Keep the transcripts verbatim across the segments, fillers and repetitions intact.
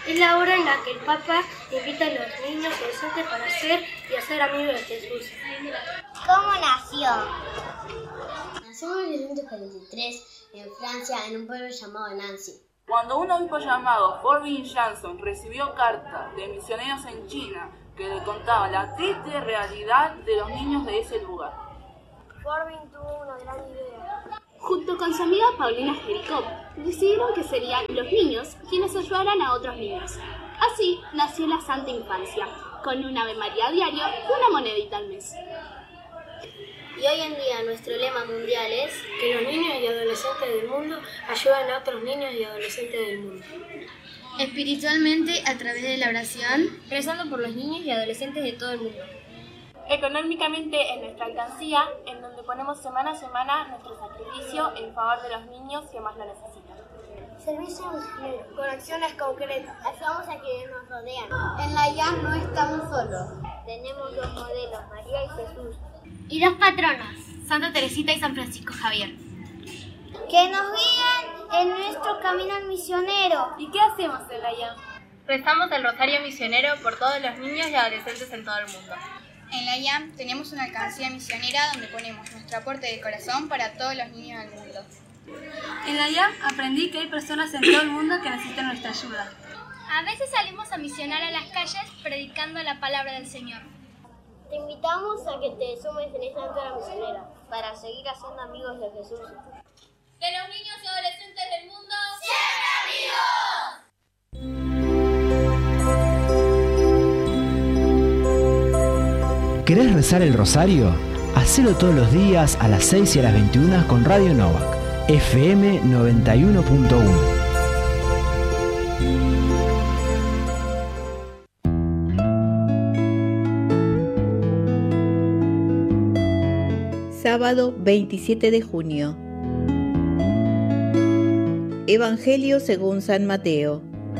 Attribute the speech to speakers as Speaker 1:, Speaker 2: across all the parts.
Speaker 1: Es la hora en la que el Papa invita a los niños y adolescentes para ser y hacer amigos de Jesús.
Speaker 2: ¿Cómo nació?
Speaker 3: Nació en mil novecientos cuarenta y tres en Francia, en un pueblo llamado Nancy.
Speaker 4: Cuando un obispo llamado Forbin Jansson recibió cartas de misioneros en China que le contaban la triste realidad de los niños de ese lugar.
Speaker 1: Forbin tuvo una gran idea.
Speaker 5: Junto con su amiga Paulina Jericó, decidieron que serían los niños quienes ayudaran a otros niños. Así nació la Santa Infancia, con un Ave María diario y una monedita al mes.
Speaker 3: Y hoy en día nuestro lema mundial es
Speaker 1: que los niños y adolescentes del mundo ayuden a otros niños y adolescentes del mundo.
Speaker 6: Espiritualmente, a través de la oración,
Speaker 3: rezando por los niños y adolescentes de todo el mundo.
Speaker 7: Económicamente en nuestra alcancía, en donde ponemos semana a semana nuestro sacrificio en favor de los niños que más lo necesitan.
Speaker 1: Servicio misionero, con acciones concretas.
Speaker 3: Ayudamos a quienes nos rodean.
Speaker 2: En la I A M no estamos solos.
Speaker 3: Tenemos dos modelos, María y Jesús.
Speaker 2: Y dos patronos,
Speaker 6: Santa Teresita y San Francisco Javier,
Speaker 2: que nos guían en nuestro camino misionero.
Speaker 7: ¿Y qué hacemos en la I A M?
Speaker 8: Rezamos el rosario misionero por todos los niños y adolescentes en todo el mundo.
Speaker 9: En la I A M tenemos una alcancía misionera donde ponemos nuestro aporte de corazón para todos los niños del mundo.
Speaker 7: En la I A M aprendí que hay personas en todo el mundo que necesitan nuestra ayuda.
Speaker 10: A veces salimos a misionar a las calles predicando la palabra del Señor.
Speaker 3: Te invitamos a que te sumes en esta aventura misionera para seguir haciendo amigos de Jesús.
Speaker 10: Que los niños y adolescentes del mundo
Speaker 11: ¡siempre amigos! ¿Querés rezar el rosario? Hacelo todos los días a las seis y a las veintiuna con Radio Novak, F M noventa y uno punto uno.
Speaker 12: Sábado veintisiete de junio. Evangelio según San Mateo.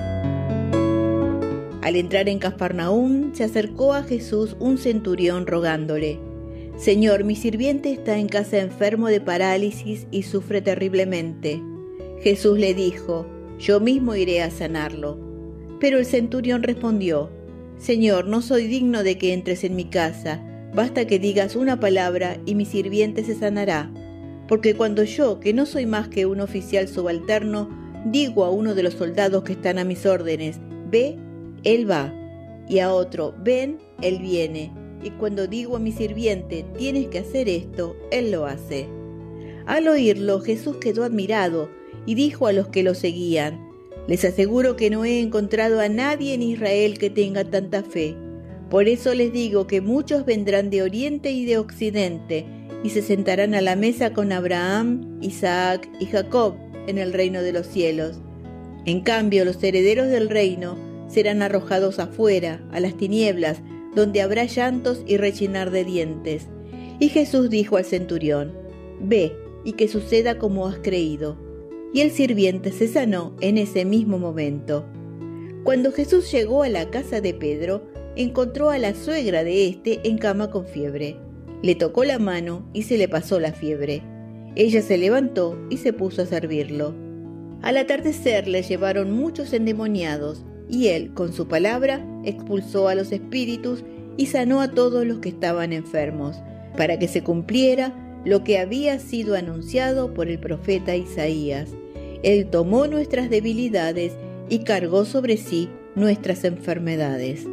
Speaker 12: Al entrar en Cafarnaúm, se acercó a Jesús un centurión rogándole: Señor, mi sirviente está en casa enfermo de parálisis y sufre terriblemente. Jesús le dijo: Yo mismo iré a sanarlo. Pero el centurión respondió: Señor, no soy digno de que entres en mi casa. Basta que digas una palabra y mi sirviente se sanará. Porque cuando yo, que no soy más que un oficial subalterno, digo a uno de los soldados que están a mis órdenes: ve, él va, y a otro: ven, él viene. Y cuando digo a mi sirviente: tienes que hacer esto, él lo hace. Al oírlo, Jesús quedó admirado y dijo a los que lo seguían: les aseguro que no he encontrado a nadie en Israel que tenga tanta fe. Por eso les digo que muchos vendrán de oriente y de occidente y se sentarán a la mesa con Abraham, Isaac y Jacob en el reino de los cielos. En cambio, los herederos del reino serán arrojados afuera, a las tinieblas, donde habrá llantos y rechinar de dientes. Y Jesús dijo al centurión: ve, y que suceda como has creído. Y el sirviente se sanó en ese mismo momento. Cuando Jesús llegó a la casa de Pedro, encontró a la suegra de éste en cama con fiebre. Le tocó la mano y se le pasó la fiebre. Ella se levantó y se puso a servirlo. Al atardecer le llevaron muchos endemoniados, y él, con su palabra, expulsó a los espíritus y sanó a todos los que estaban enfermos, para que se cumpliera lo que había sido anunciado por el profeta Isaías. Él tomó nuestras debilidades y cargó sobre sí nuestras enfermedades.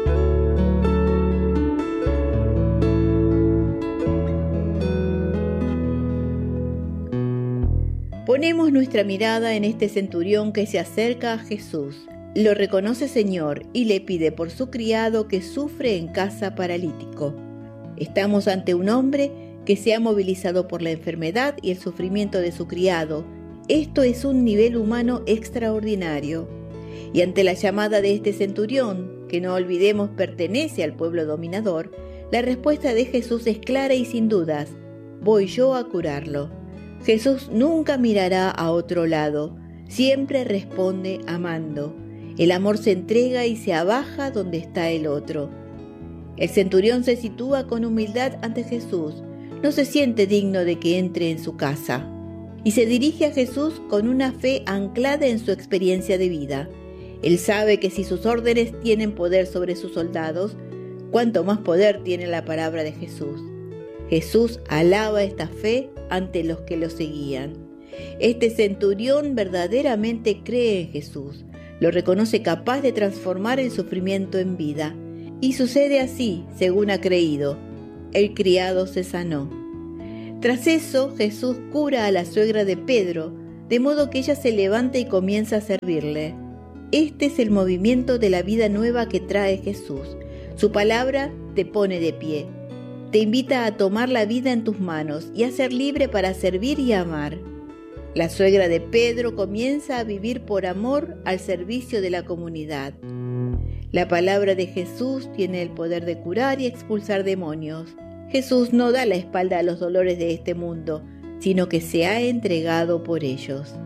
Speaker 12: Ponemos nuestra mirada en este centurión que se acerca a Jesús. Lo reconoce Señor y le pide por su criado que sufre en casa paralítico. Estamos ante un hombre que se ha movilizado por la enfermedad y el sufrimiento de su criado. Esto es un nivel humano extraordinario. Y ante la llamada de este centurión, que no olvidemos pertenece al pueblo dominador, la respuesta de Jesús es clara y sin dudas: voy yo a curarlo. Jesús nunca mirará a otro lado, siempre responde amando. El amor se entrega y se abaja donde está el otro. El centurión se sitúa con humildad ante Jesús, no se siente digno de que entre en su casa, y se dirige a Jesús con una fe anclada en su experiencia de vida. Él sabe que si sus órdenes tienen poder sobre sus soldados, cuánto más poder tiene la palabra de Jesús. Jesús alaba esta fe ante los que lo seguían. Este centurión verdaderamente cree en Jesús, lo reconoce capaz de transformar el sufrimiento en vida. Y sucede así, según ha creído. El criado se sanó. Tras eso, Jesús cura a la suegra de Pedro, de modo que ella se levanta y comienza a servirle. Este es el movimiento de la vida nueva que trae Jesús. Su palabra te pone de pie. Te invita a tomar la vida en tus manos y a ser libre para servir y amar. La suegra de Pedro comienza a vivir por amor al servicio de la comunidad. La palabra de Jesús tiene el poder de curar y expulsar demonios. Jesús no da la espalda a los dolores de este mundo, sino que se ha entregado por ellos.